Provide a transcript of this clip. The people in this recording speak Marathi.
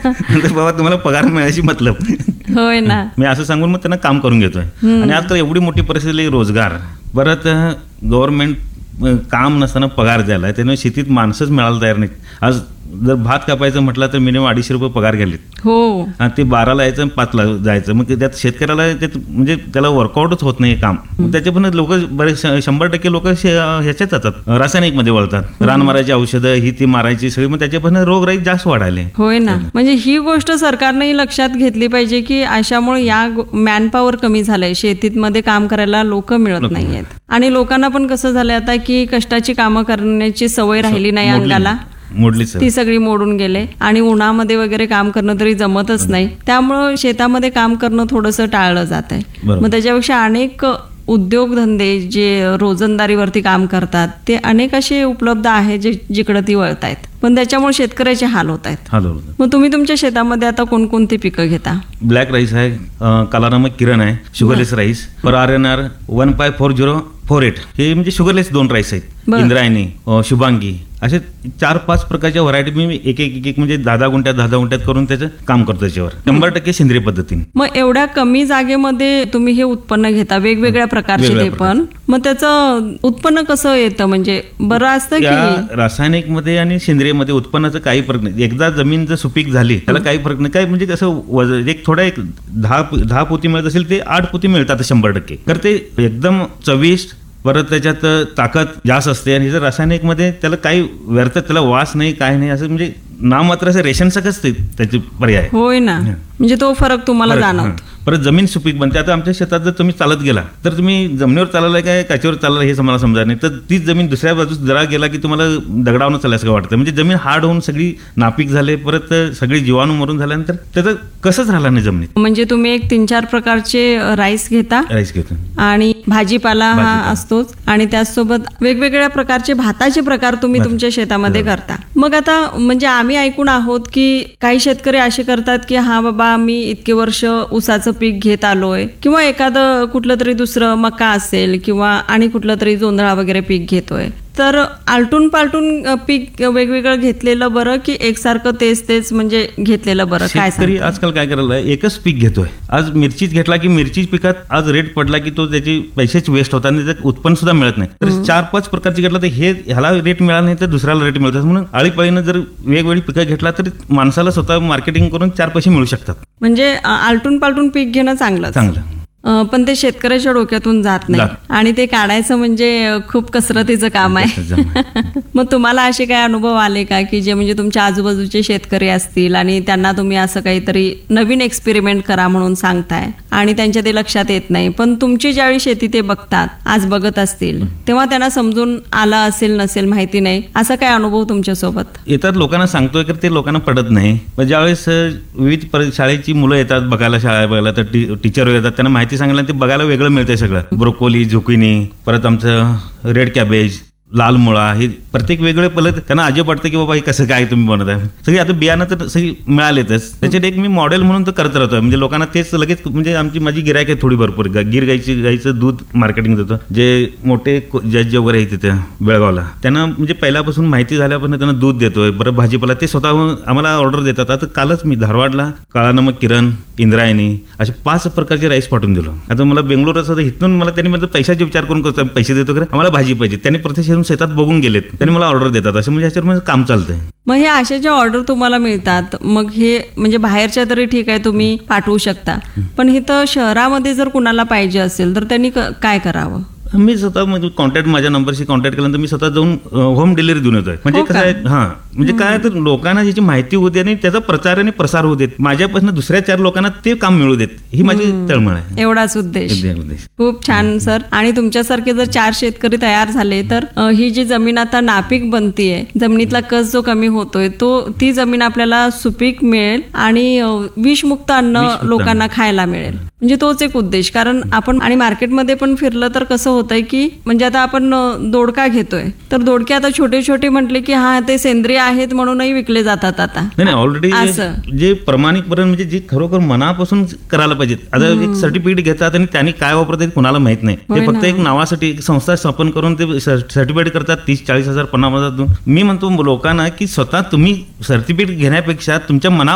नंतर बाबा तुम्हाला पगार मिळायची मतलब. होय ना. मी असं सांगून मग त्यांना काम करून घेतोय. आणि आज तर एवढी मोठी परिस्थिती, रोजगार, परत गव्हर्नमेंट काम नसताना पगार द्यायला, त्यामुळे शेतीत माणसंच मिळायला तयार नाहीत. आज जर भात कापायचं म्हटलं तर मिनिमम 250 रुपये पगार गेलेत. हो. ते 12ला यायचं आणि 5ला जायचं. मग त्यात शेतकऱ्याला म्हणजे त्याला वर्कआउटच होत नाही काम. त्याचे पण लोक बरेच 100% लोक ह्याच्यात जातात, रासायनिकमध्ये वळतात. रान मारायची औषधं ही ती मारायची सगळी, मग त्याचे पण रोगराई जास्त वाढायले. होय ना. म्हणजे ही गोष्ट सरकारनेही लक्षात घेतली पाहिजे की अशामुळे या मॅनपॉवर कमी झालंय, शेतीमध्ये काम करायला लोक मिळत नाहीयेत. आणि लोकांना पण कसं झालंय आता की कष्टाची कामं करण्याची सवय राहिली नाही अंगाला, ती सगळी मोडून गेले. आणि उन्हामध्ये वगैरे काम करणं तरी जमतच नाही, त्यामुळं शेतामध्ये काम करणं थोडंसं टाळलं जात आहे. मग त्याच्यापेक्षा अनेक उद्योगधंदे जे रोजंदारीवरती काम करतात ते अनेक असे उपलब्ध आहेत जे जिकडं ती वळतायत, पण त्याच्यामुळे शेतकऱ्याचे हाल होत आहेत. मग तुम्ही तुमच्या शेतामध्ये आता कोणकोणती पिकं घेता? ब्लॅक राईस आहे, कालानामक किरण आहे, शुगरलेस राईस, RNR 154048 हे म्हणजे शुगरलेस 2 राईस आहेत. इंद्रायणी, शुभांगी असे 4-5 प्रकारच्या व्हरायटी मी एक म्हणजे 10 गुंठ्यात करून त्याचं काम करतो. त्याच्यावर 100% सेंद्रिय पद्धतीने. मग एवढ्या कमी जागेमध्ये तुम्ही हे उत्पन्न घेता, वेगवेगळ्या प्रकारचे ते पण, मग त्याचं उत्पन्न कसं येतं? म्हणजे बरं असतं की रासायनिक मध्ये आणि सेंद्रियमध्ये उत्पन्नाचं काही फरक नाही. एकदा जमीन जर सुपीक झाली त्याला काही फरक नाही. काय म्हणजे कसं एक थोडा 10 पोती मिळत असेल ते 8 पोती मिळतात 100%. तर ते एकदम चविष्ट, परत त्याच्यात ताकद जास्त असते. आणि जर रासायनिक मध्ये त्याला काही व्यर्थ, त्याला वास नाही, काय नाही, असं म्हणजे नाममात्र असं रेशनसारखंच त्याचे पर्याय. होय ना. म्हणजे तो फरक तुम्हाला जाणवतो. परत जमीन सुपीक बनते. आता आमच्या शेतात जर तुम्ही चालत गेला तर तुम्ही जमिनीवर चालला काय काचेवर चालला हे मला समजा नाही, तर तीच जमीन दुसऱ्या बाजूस जरा गेला की तुम्हाला दगडावून चालायचं वाटतं. म्हणजे जमीन हार्ड होऊन सगळी नापीक झाले, परत सगळी जीवाणू मरून झाल्यानंतर त्याचं कसंच राहिला नाही जमिनीत. म्हणजे तुम्ही एक 3-4 प्रकारचे राईस घेता आणि भाजीपाला हा असतोच, आणि त्याचसोबत वेगवेगळ्या प्रकारचे भाताचे प्रकार तुम्ही तुमच्या शेतामध्ये करता. मग आता म्हणजे आम्ही ऐकून आहोत की काही शेतकरी असे करतात की हा बाबा मी इतके वर्ष ऊसाचं पीक घेत आलोय, किंवा एखादं कुठलं तरी दुसरं मका असेल किंवा आणि कुठलं तरी जोंधळा वगैरे पीक घेतोय, तर आलटून पालटून पीक वेगवेगळं घेतलेलं बरं की एकसारखं तेच म्हणजे घेतलेलं बरं? काय तरी आजकाल काय करायला एकच पीक घेतोय. आज मिरचीच घेतला की मिरचीच पिकात आज रेट पडला की तो त्याचे पैसेच वेस्ट होतात आणि त्याचं उत्पन्न सुद्धा मिळत नाही. तर 4-5 प्रकारचे घेतला तर हे ह्याला रेट मिळाला नाही तर दुसऱ्याला रेट मिळतात. म्हणून आळीपाळीनं जर वेगवेगळी पिकं घेतला तरी माणसाला स्वतः मार्केटिंग करून 4 पैसे मिळू शकतात. म्हणजे आलटून पालटून पीक घेणं चांगलं, पण ते शेतकऱ्याच्या डोक्यातून जात नाही आणि ते काढायचं म्हणजे खूप कसरतीचं काम आहे. मग तुम्हाला असे काय अनुभव आले का की जे म्हणजे तुमच्या आजूबाजूचे शेतकरी असतील आणि त्यांना तुम्ही असं काहीतरी नवीन एक्सपेरिमेंट करा म्हणून सांगताय आणि त्यांच्या ते लक्षात येत नाही, पण तुमची ज्यावेळी शेती ते बघतात, आज बघत असतील, तेव्हा त्यांना समजून आलं असेल नसेल माहिती नाही, असा काय अनुभव तुमच्या सोबत येतात? लोकांना सांगतोय की ते लोकांना पडत नाही. ज्यावेळेस विविध शाळेची मुलं येतात बघायला, शाळा बघायला, तर टीचर येतात, त्यांना माहिती सांगायला ते बघायला वेगळं मिळतंय सगळं. ब्रोकोली, झुकिनी, परत आमचं रेड कॅबेज, लाल मुळा, हे प्रत्येक वेगळे पलत त्यांना अजब वाटतं की बाबा हे कसं काय तुम्ही बनवत आहे. सगळी आता बियाणं तर सगळी मिळालेतच. त्याच्यात एक मी मॉडेल म्हणून तर करत राहतोय. म्हणजे लोकांना तेच लगेच, म्हणजे माझी गिरायक आहे थोडी भरपूर. गिर गाईचं दूध मार्केटिंग देतो. जे मोठे जज वगैरे आहेत तिथे बेळगावला, त्यांना म्हणजे पहिल्यापासून माहिती झाल्यापासून त्यांना दूध देतोय. बरं भाजीपाला ते स्वतः आम्हाला ऑर्डर देतात. आता कालच मी धारवाडला काळानमक किरण, इंद्रायणी असे 5 प्रकारचे राईस पाठवून दिलो. आता मला बेंगलोर असं इथून मला त्यांनी म्हणजे पैशाचे विचार करून करतो, पैसे देतो खरं आम्हाला भाजी पाहिजे. त्यांनी प्रत्यक्ष शेतात बघून गेलेत, त्यांनी मला ऑर्डर देतात. असं म्हणजे ह्याच्यावर काम चालतंय. मग हे अशा ज्या ऑर्डर तुम्हाला मिळतात, मग हे म्हणजे बाहेरच्या तरी ठीक आहे तुम्ही पाठवू शकता, पण इथं शहरामध्ये जर कुणाला पाहिजे असेल तर त्यांनी काय करावं? मी स्वतः म्हणजे कॉन्टॅक्ट, माझ्या नंबरशी कॉन्टॅक्ट केल्यानंतर मी स्वतः जाऊन होम डिलिव्हरी देऊन येतोय. म्हणजे कसं आहे, म्हणजे काय तर लोकांना याची माहिती होऊ दे आणि त्याचा प्रचार आणि प्रसार होऊ देत, माझ्यापासून दुसऱ्या 4 लोकांना ते काम मिळू देत, ही माझी तळमळ आहे. एवढाच उद्देश. खूप छान सर. आणि तुमच्यासारखे जर 4 शेतकरी तयार झाले तर ही जी जमीन आता नापीक बनतीये, जमिनीतला कस जो कमी होतोय ती जमीन आपल्याला सुपीक मिळेल आणि विषमुक्त अन्न लोकांना खायला मिळेल. म्हणजे तोच एक उद्देश. कारण आपण आणि मार्केटमध्ये पण फिरलं तर कसं होतंय की म्हणजे आता आपण दोडका घेतोय तर दोडके आता छोटे छोटे म्हटले की हा ते सेंद्रिय आहेत म्हणूनही विकले जातात. आता नाही, ऑलरेडी जे प्रमाणिकरण म्हणजे जे खरोखर मनापासून करायला पाहिजे. आता एक सर्टिफिकेट घेतात आणि त्यांनी काय वापरतात कुणाला माहित नाही. ते फक्त एक नावासाठी एक संस्था स्थापन करून ते सर्टिफिकेट करतात. 30-40 हजार 50,000. मी म्हणतो लोकांना की स्वतः तुम्ही सर्टिफिकेट घेण्यापेक्षा तुमच्या मना